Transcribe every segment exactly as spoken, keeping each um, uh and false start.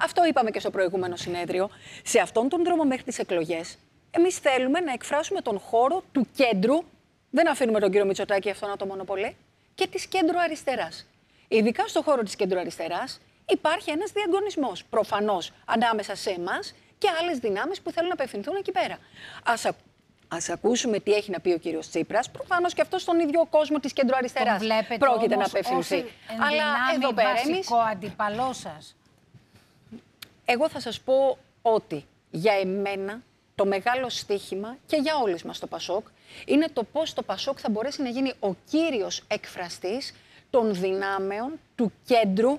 Αυτό είπαμε και στο προηγούμενο συνέδριο. Σε αυτόν τον δρόμο μέχρι τις εκλογές, εμείς θέλουμε να εκφράσουμε τον χώρο του κέντρου. Δεν αφήνουμε τον κύριο Μητσοτάκη αυτό να το μονοπολεί. Και της κέντρου αριστεράς. Ειδικά στον χώρο της κέντρου αριστεράς υπάρχει ένας διαγωνισμός. Προφανώς ανάμεσα σε εμάς και άλλες δυνάμεις που θέλουν να απευθυνθούν εκεί πέρα. Ας, ας ακούσουμε τι έχει να πει ο κύριος Τσίπρας. Προφανώς και αυτό στον ίδιο κόσμο της κέντρου αριστεράς πρόκειται να απευθυνθεί. Αλλά εδώ πέρα εμείς. Βασικό αντίπαλό σας. Εγώ θα σας πω ότι για εμένα το μεγάλο στίχημα και για όλους μας το Πασόκ είναι το πώς το Πασόκ θα μπορέσει να γίνει ο κύριος εκφραστής των δυνάμεων του κέντρου,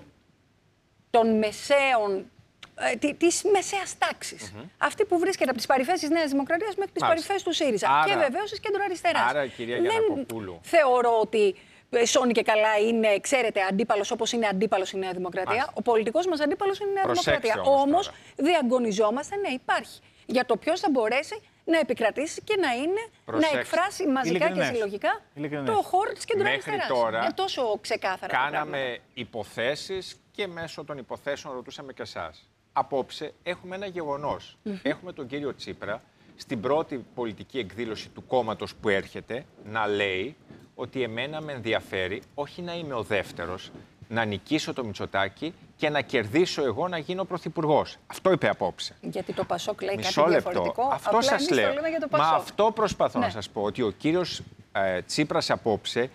των μεσαίων, ε, της μεσαίας τάξης. Mm-hmm. Αυτή που βρίσκεται από τις παρυφές της Νέας Δημοκρατίας μέχρι τις παρυφές του ΣΥΡΙΖΑ. Άρα, και βεβαίως της κέντρου αριστεράς. Άρα, κυρία Γιαννακοπούλου, θεωρώ ότι σώνει και καλά είναι, ξέρετε, αντίπαλος όπως είναι αντίπαλος η Νέα Δημοκρατία. Μάλιστα. Ο πολιτικός μας αντίπαλος είναι η Νέα Προσέξτε Δημοκρατία. Όμως, όμως διαγωνιζόμαστε, ναι, υπάρχει. Για το ποιος θα μπορέσει να επικρατήσει και να είναι, Προσέξτε. να εκφράσει μαζικά και συλλογικά το χώρο της κέντρου αριστεράς. Τώρα, είναι τόσο ξεκάθαρα. κάναμε υποθέσεις και μέσω των υποθέσεων ρωτούσαμε και εσάς. Απόψε έχουμε ένα γεγονός. Mm-hmm. Έχουμε τον κύριο Τσίπρα στην πρώτη πολιτική εκδήλωση του κόμματος που έρχεται να λέει ότι εμένα με ενδιαφέρει όχι να είμαι ο δεύτερος, να νικήσω το Μητσοτάκη και να κερδίσω εγώ να γίνω πρωθυπουργός. Αυτό είπε απόψε. Γιατί το Πασόκ λέει Μισό κάτι λεπτό. διαφορετικό. Αυτό σας λέω. Μα αυτό προσπαθώ ναι. να σας πω, ότι ο κύριος ε, Τσίπρας απόψε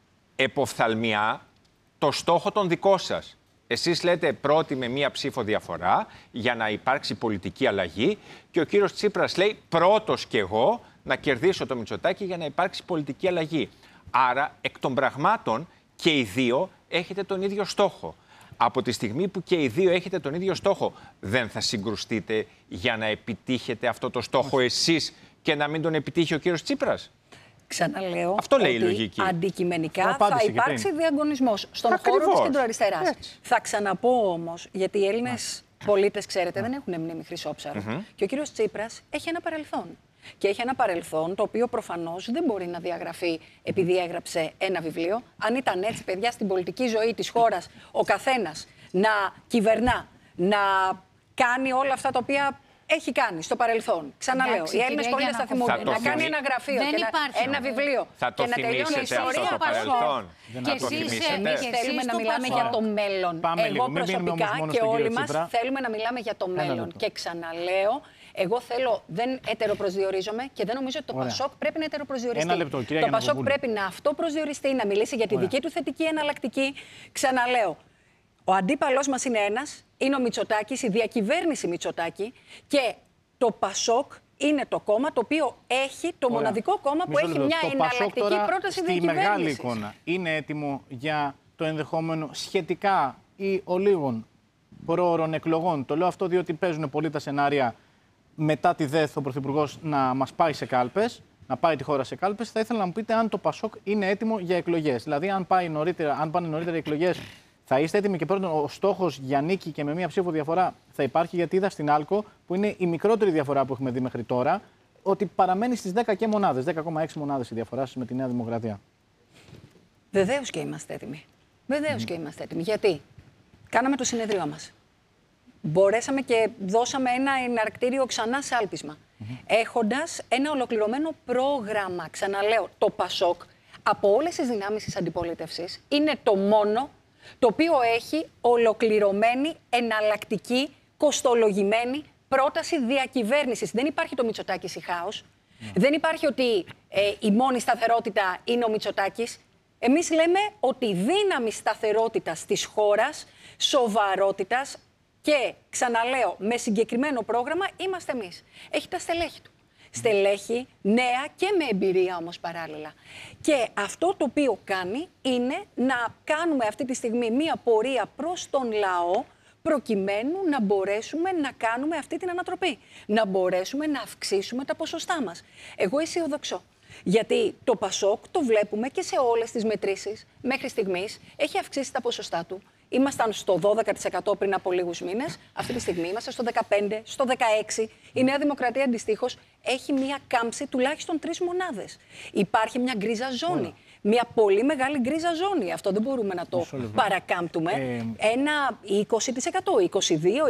εποφθαλμιά το στόχο των δικό σας. Εσείς λέτε πρώτη με μία ψήφο διαφορά για να υπάρξει πολιτική αλλαγή και ο κύριος Τσίπρας λέει πρώτος κι εγώ να κερδίσω το Μητσοτάκη για να υπάρξει πολιτική αλλαγή. Άρα, εκ των πραγμάτων και οι δύο έχετε τον ίδιο στόχο. Από τη στιγμή που και οι δύο έχετε τον ίδιο στόχο, δεν θα συγκρουστείτε για να επιτύχετε αυτό το στόχο εσείς και να μην τον επιτύχει ο κύριος Τσίπρας? Ξαναλέω αυτό λέει ότι η λογική. Αντικειμενικά θα υπάρξει διαγωνισμός στον Ακριβώς. χώρο της κεντροαριστεράς. Θα ξαναπώ όμως, γιατί οι Έλληνες πολίτες, ξέρετε, δεν έχουν μνήμη χρυσόψαρου. Mm-hmm. Και ο κύριος Τσίπρας έχει ένα παρελθόν. Και έχει ένα παρελθόν το οποίο προφανώς δεν μπορεί να διαγραφεί επειδή έγραψε ένα βιβλίο. Αν ήταν έτσι, παιδιά, στην πολιτική ζωή της χώρας, ο καθένας να κυβερνά, να κάνει όλα αυτά τα οποία έχει κάνει στο παρελθόν. Ξαναλέω, εντάξει, οι Έλληνες πολίτες θα θυμούνται. Να θυμί... κάνει ένα γραφείο δεν και υπάρχει. ένα βιβλίο. Θα το και να τελειώνει η ιστορία. Αυτό το παρελθόν. Και εσείς θέλουμε να μιλάμε για το μέλλον. Πάμε Εγώ λίγο. προσωπικά και όλοι μας θέλουμε να μιλάμε για το μέλλον. Και ξαναλέω, εγώ θέλω, δεν ετεροπροσδιορίζομαι και δεν νομίζω ότι το Ωραία. Πασόκ πρέπει να ετεροπροσδιοριστεί. Ένα λεπτό, κυρία το Πασόκ πρέπει να αυτοπροσδιοριστεί, να μιλήσει για τη Ωραία. Δική του θετική εναλλακτική. Ξαναλέω, ο αντίπαλός μας είναι ένας, είναι ο Μητσοτάκης, η διακυβέρνηση Μητσοτάκη και το Πασόκ είναι το κόμμα το οποίο έχει, το Ωραία. Μοναδικό κόμμα που Μισό έχει λεπτό. μια το εναλλακτική τώρα, πρόταση διακυβέρνησης. Στη μεγάλη εικόνα είναι έτοιμο για το ενδεχόμενο σχετικά ή ολίγων πρόωρων εκλογών? Το λέω αυτό διότι παίζουν πολύ τα σενάρια μετά τη ΔΕΘ ο Πρωθυπουργός να μας πάει σε κάλπες, να πάει τη χώρα σε κάλπες. Θα ήθελα να μου πείτε αν το Πασόκ είναι έτοιμο για εκλογές. Δηλαδή, αν, πάει νωρίτερα, αν πάνε νωρίτερα οι εκλογές, θα είστε έτοιμοι? Και πρώτον, ο στόχος για νίκη και με μία ψήφο διαφορά θα υπάρχει? Γιατί είδα στην Άλκο, που είναι η μικρότερη διαφορά που έχουμε δει μέχρι τώρα, ότι παραμένει στις δέκα και μονάδες, δέκα κόμμα έξι μονάδες η διαφορά σας με τη Νέα Δημοκρατία. Βεβαίως και είμαστε έτοιμοι. Βεβαίως mm. και είμαστε έτοιμοι. Γιατί κάναμε το συνεδριό μας. Μπορέσαμε και δώσαμε ένα εναρκτήριο ξανά σάλπισμα. Mm-hmm. Έχοντας ένα ολοκληρωμένο πρόγραμμα. Ξαναλέω, το Πασόκ από όλες τις δυνάμεις της αντιπολίτευσης είναι το μόνο το οποίο έχει ολοκληρωμένη, εναλλακτική, κοστολογημένη πρόταση διακυβέρνησης. Δεν υπάρχει το Μητσοτάκης ή χάος. Mm. Δεν υπάρχει ότι ε, η μόνη σταθερότητα είναι ο Μητσοτάκης. Εμείς λέμε ότι η δύναμη σταθερότητας της χώρας, σοβαρότητας και, ξαναλέω, με συγκεκριμένο πρόγραμμα είμαστε εμείς. Έχει τα στελέχη του. Στελέχη, νέα και με εμπειρία όμως παράλληλα. Και αυτό το οποίο κάνει είναι να κάνουμε αυτή τη στιγμή μία πορεία προς τον λαό, προκειμένου να μπορέσουμε να κάνουμε αυτή την ανατροπή. Να μπορέσουμε να αυξήσουμε τα ποσοστά μας. Εγώ αισιοδοξώ. Γιατί το Πασόκ το βλέπουμε και σε όλες τις μετρήσεις μέχρι στιγμής έχει αυξήσει τα ποσοστά του. Ήμασταν στο δώδεκα τοις εκατό πριν από λίγους μήνες. Αυτή τη στιγμή είμαστε στο δεκαπέντε τοις εκατό, στο δεκαέξι τοις εκατό. Η Νέα Δημοκρατία αντιστοίχως έχει μία κάμψη τουλάχιστον τρεις μονάδες. Υπάρχει μια γκρίζα ζώνη. Όλα. Μια πολύ μεγάλη γκρίζα ζώνη. Αυτό δεν μπορούμε να το παρακάμπτουμε. Ε... Ένα είκοσι τοις εκατό, είκοσι δύο τοις εκατό.